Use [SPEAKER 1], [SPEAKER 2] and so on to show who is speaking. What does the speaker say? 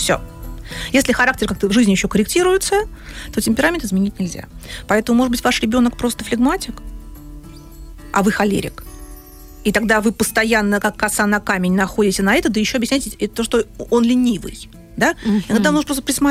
[SPEAKER 1] Все. Если характер как-то в жизни еще корректируется, то темперамент изменить нельзя. Поэтому, может быть, ваш ребенок просто флегматик, а вы холерик. И тогда вы постоянно, как коса на камень, находите на это, да еще объясняете то, что он ленивый. Да? Иногда нужно просто присмотреться.